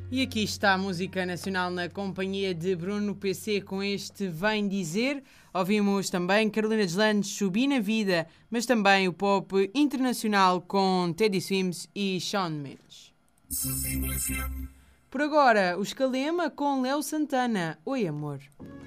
E aqui está a música nacional na companhia de Bruno PC com este Vem Dizer. Ouvimos também Carolina Deslandes, Subi na Vida, mas também o pop internacional com Teddy Swims e Shawn Mendes. Por agora, o Escalema com Léo Santana. Oi, amor.